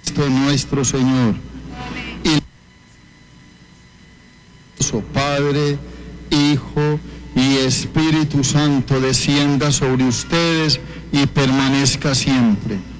nuestro Señor. Y Padre, Hijo y Espíritu Santo descienda sobre ustedes y permanezca siempre.